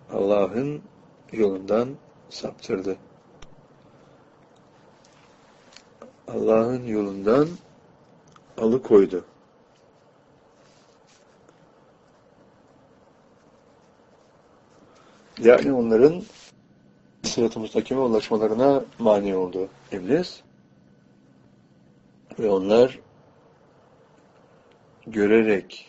Allah'ın yolundan saptırdı. Allah'ın yolundan alıkoydu. Yani onların sırat-ı müstakime ulaşmalarına mani oldu iblis. Ve onlar görerek